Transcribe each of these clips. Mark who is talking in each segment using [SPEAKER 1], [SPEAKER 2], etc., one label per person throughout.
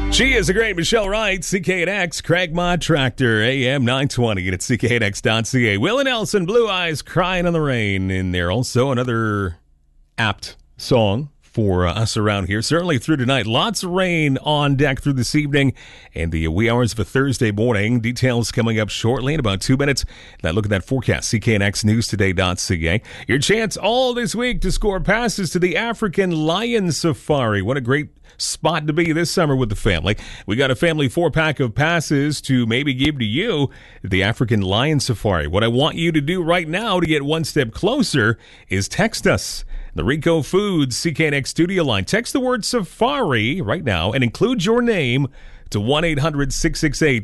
[SPEAKER 1] She is a great Michelle Wright, CKNX, Craig Mod Tractor, AM 920 and at CKNX.ca. Will and Nelson, Blue Eyes, Crying in the Rain in there. Also another apt song for us around here. Certainly through tonight. Lots of rain on deck through this evening and the wee hours of a Thursday morning. Details coming up shortly in about 2 minutes. Now look at that forecast, CKNXNewsToday.ca. Your chance all this week to score passes to the African Lion Safari. What a great spot to be this summer with the family. We got a family 4-pack of passes to maybe give to you at the African Lion Safari. What I want you to do right now to get one step closer is text us. The Rico Foods CKNX studio line. Text the word Safari right now and include your name to 1-800-668-2569.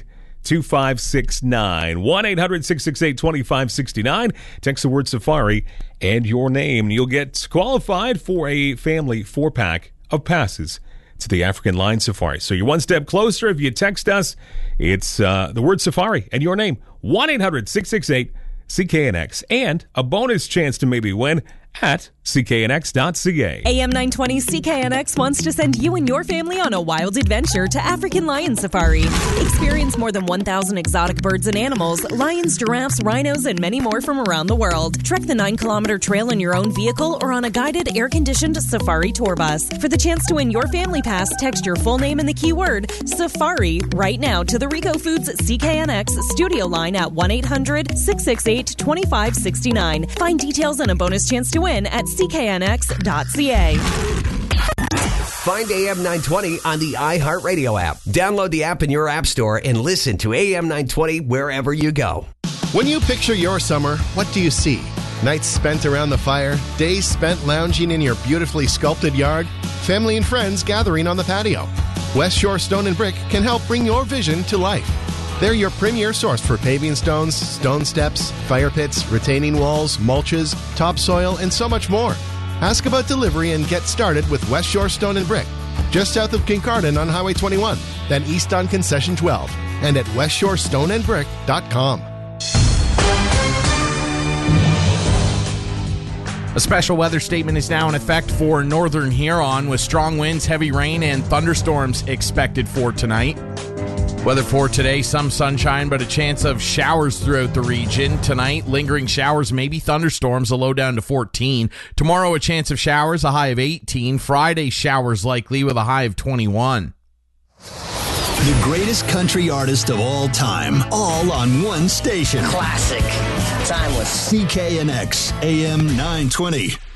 [SPEAKER 1] 1-800-668-2569. Text the word Safari and your name. You'll get qualified for a family 4-pack of passes to the African Lion Safari. So you're one step closer if you text us. It's the word Safari and your name. 1-800-668-CKNX. And a bonus chance to maybe win at CKNX.ca.
[SPEAKER 2] AM 920 CKNX wants to send you and your family on a wild adventure to African Lion Safari. Experience more than 1,000 exotic birds and animals, lions, giraffes, rhinos, and many more from around the world. Trek the 9-kilometer trail in your own vehicle or on a guided, air-conditioned safari tour bus. For the chance to win your family pass, text your full name and the keyword Safari right now to the Rico Foods CKNX studio line at 1-800-668-2569. Find details and a bonus chance to win at CKNX.ca.
[SPEAKER 3] Find AM 920 on the iHeartRadio app. Download the app in your app store and listen to AM 920 wherever you go.
[SPEAKER 4] When you picture your summer, what do you see? Nights spent around the fire, days spent lounging in your beautifully sculpted yard, family and friends gathering on the patio. West Shore Stone and Brick can help bring your vision to life. They're your premier source for paving stones, stone steps, fire pits, retaining walls, mulches, topsoil, and so much more. Ask about delivery and get started with West Shore Stone and Brick, just south of Kincardine on Highway 21, then east on Concession 12, and at westshorestoneandbrick.com.
[SPEAKER 5] A special weather statement is now in effect for northern Huron with strong winds, heavy rain, and thunderstorms expected for tonight. Weather for today, some sunshine, but a chance of showers throughout the region. Tonight, lingering showers, maybe thunderstorms, a low down to 14. Tomorrow, a chance of showers, a high of 18. Friday, showers likely with a high of 21.
[SPEAKER 6] The greatest country artist of all time, all on one station.
[SPEAKER 7] Classic. Timeless.
[SPEAKER 6] CKNX, AM 920.